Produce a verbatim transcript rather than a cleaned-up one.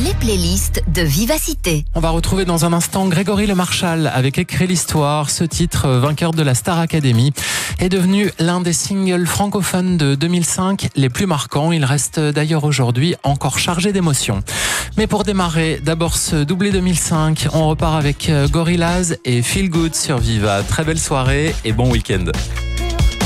les playlists de Vivacité. On va retrouver dans un instant Grégory Le Marchal avec Écrit l'Histoire. Ce titre, vainqueur de la Star Academy, est devenu l'un des singles francophones de deux mille cinq les plus marquants. Il reste d'ailleurs aujourd'hui encore chargé d'émotions. Mais pour démarrer, d'abord ce doublé deux mille cinq. On repart avec Gorillaz et Feel Good sur Viva. Très belle soirée et bon week-end.